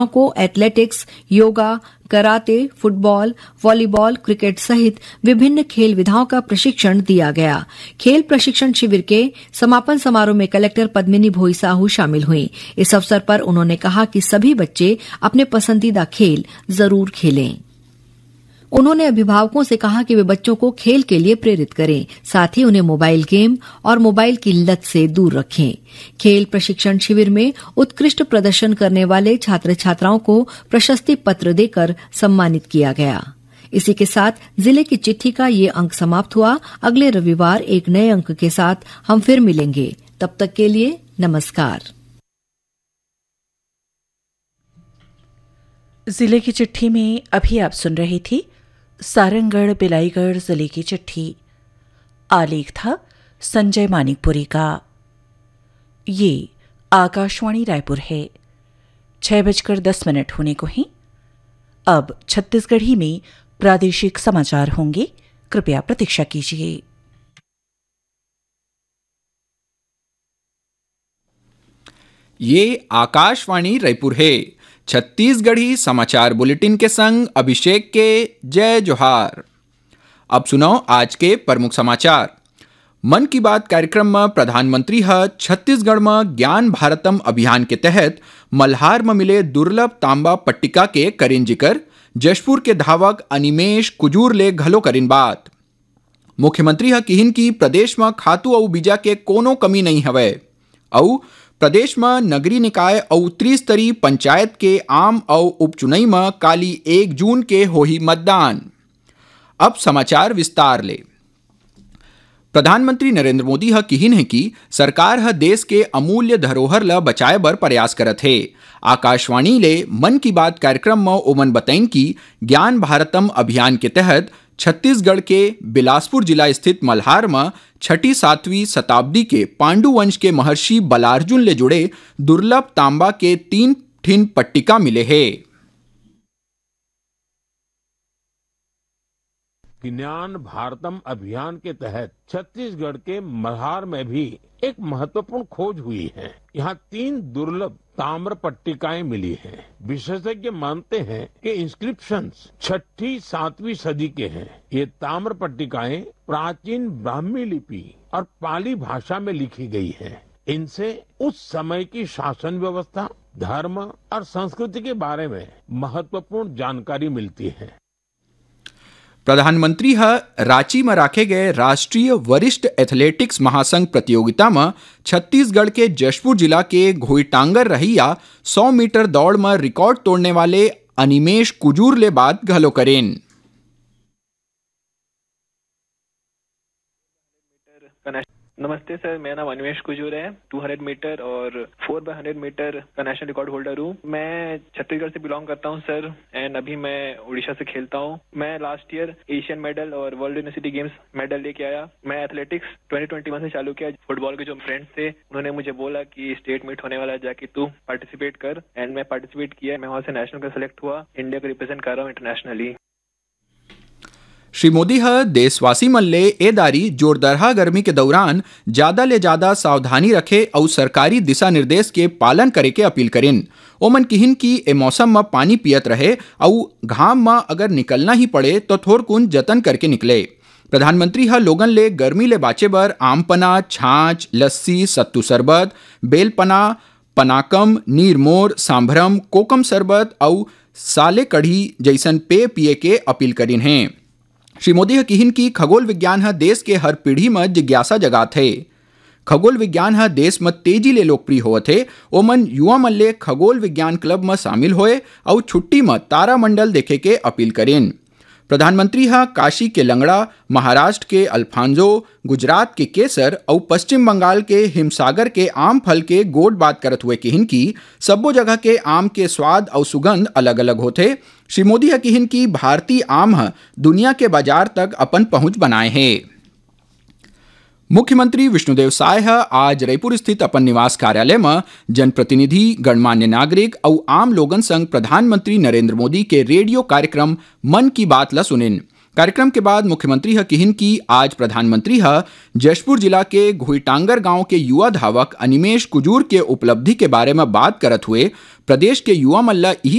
को athletics, yoga, karate, football, volleyball, cricket सहित विभिन्न खेल विधाओं का प्रशिक्षण दिया गया। खेल प्रशिक्षण शिविर के समापन समारोह में कलेक्टर पद्मिनी भोई साहू शामिल हुई। इस अवसर पर उन्होंने कहा कि सभी बच्चे अपने पसंदीदा खेल जरूर खेलें। उन्होंने अभिभावकों से कहा कि वे बच्चों को खेल के लिए प्रेरित करें, साथ ही उन्हें मोबाइल गेम और मोबाइल की लत से दूर रखें। खेल प्रशिक्षण शिविर में उत्कृष्ट प्रदर्शन करने वाले छात्र छात्राओं को प्रशस्ति पत्र देकर सम्मानित किया गया। इसी के साथ जिले की चिट्ठी का ये अंक समाप्त हुआ। अगले रविवार एक नए अंक के साथ हम फिर मिलेंगे। तब तक के लिए नमस्कार। जिले की चिट्ठी में अभी आप सुन रही थी सारंगढ़ बिलाईगढ़ जिले की चिट्ठी। आलेख था संजय मानिकपुरी का। ये आकाशवाणी रायपुर है। 6:10 होने को ही। अब छत्तीसगढ़ी में प्रादेशिक समाचार होंगे। कृपया प्रतीक्षा कीजिए। ये आकाशवाणी रायपुर है। छत्तीसगढ़ी समाचार बुलेटिन के संग अभिषेक के जय जोहार। अब सुनो आज के प्रमुख समाचार। मन की बात कार्यक्रम में प्रधानमंत्री छत्तीसगढ़ में ज्ञान भारतम अभियान के तहत मल्हार में मिले दुर्लभ तांबा पट्टिका के करें जिक्र। जशपुर के धावक अनिमेश कुजूर ले घलो करिन बात। मुख्यमंत्री किहिन की प्रदेश में खातू और बीजा के कोनो कमी नहीं हवे। और प्रदेश में नगरीय निकाय और त्रिस्तरीय पंचायत के आम और उपचुनाव में काली 1 जून के होही मतदान। अब समाचार विस्तार ले। प्रधानमंत्री नरेंद्र मोदी किहिन है कि सरकार देश के अमूल्य धरोहर ला बचाए बर प्रयास करत है। आकाशवाणी ले मन की बात कार्यक्रम में ओमन बताइन कि ज्ञान भारतम अभियान के तहत छत्तीसगढ़ के बिलासपुर जिला स्थित मल्हार में 6ठी-7वीं शताब्दी के पांडु वंश के महर्षि बलार्जुन ले जुड़े दुर्लभ तांबा के 3 ठिन पट्टिका मिले हैं। ज्ञान भारतम अभियान के तहत छत्तीसगढ़ के मल्हार में भी एक महत्वपूर्ण खोज हुई है। यहाँ 3 दुर्लभ ताम्र पट्टिकाएं मिली हैं। विशेषज्ञ मानते हैं कि इंस्क्रिप्शंस 6ठी-7वीं सदी के हैं। ये ताम्र पट्टिकाएं प्राचीन ब्राह्मी लिपि और पाली भाषा में लिखी गई हैं। इनसे उस समय की शासन व्यवस्था, धर्म और संस्कृति के बारे में महत्वपूर्ण जानकारी मिलती है। प्रधानमंत्री रांची में रखे गए राष्ट्रीय वरिष्ठ एथलेटिक्स महासंघ प्रतियोगिता में छत्तीसगढ़ के जशपुर जिला के घोईटांगर रहिया 100 मीटर दौड़ में रिकॉर्ड तोड़ने वाले अनिमेश कुजूर ले बात घलो करेन। नमस्ते सर, मेरा नाम अनिमेश कुजूर है। 200 मीटर और 4x100 मीटर का नेशनल रिकॉर्ड होल्डर हूँ। मैं छत्तीसगढ़ से बिलोंग करता हूँ सर, एंड अभी मैं उड़ीसा से खेलता हूँ। मैं लास्ट ईयर एशियन मेडल और वर्ल्ड यूनिवर्सिटी गेम्स मेडल लेके आया। मैं एथलेटिक्स 2021 से चालू किया। फुटबॉल के जो फ्रेंड्स थे उन्होंने मुझे बोला कि स्टेट मीट होने वाला है, जाके तू पार्टिसिपेट कर, एंड मैं पार्टिसिपेट किया। मैं वहाँ से नेशनल का सिलेक्ट हुआ। इंडिया को रिप्रेजेंट कर रहा हूँ इंटरनेशनली। श्री मोदी देशवासी मन ले ए दारी जोरदार गर्मी के दौरान ज्यादा ले ज्यादा सावधानी रखे और सरकारी दिशा निर्देश के पालन करे के अपील करें। ओमन किहिन की ए मौसम में पानी पियत रहे और घाम में अगर निकलना ही पड़े तो थोड़कुन जतन करके निकले। प्रधानमंत्री लोगन ले गर्मी ले बाचे बर आमपना, छाछ, लस्सी, सत्तू शरबत, बेलपना, पनाकम, नीरमोर, सांभरम, कोकम शरबत और साले कढ़ी जैसन पेय पिए के अपील करिन हैं। श्री मोदी किहिन की खगोल विज्ञान देश के हर पीढ़ी में जिज्ञासा जगात है। खगोल विज्ञान देश में तेजी ले लोकप्रिय होत है। ओमन युवा मन ले खगोल विज्ञान क्लब में शामिल होए और छुट्टी में तारामंडल देखे के अपील करें। प्रधानमंत्री काशी के लंगड़ा, महाराष्ट्र के अल्फांजो, गुजरात के केसर और पश्चिम बंगाल के हिमसागर के आम फल के गोड बात करत हुए किहिन की सब्बो जगह के आम के स्वाद और सुगंध अलग अलग होते। श्री मोदी किहिन की भारतीय आम दुनिया के बाजार तक अपन पहुंच बनाए हैं। मुख्यमंत्री विष्णुदेव साय आज रायपुर स्थित अपन निवास कार्यालय में जनप्रतिनिधि, गणमान्य नागरिक और आम लोगन संग प्रधानमंत्री नरेंद्र मोदी के रेडियो कार्यक्रम मन की बात ला सुनिन। कार्यक्रम के बाद मुख्यमंत्री किहिन की आज प्रधानमंत्री जशपुर जिला के घुईटांगर गांव के युवा धावक अनिमेश कुजूर के उपलब्धि के बारे में बात करत हुए प्रदेश के युवा मल्ला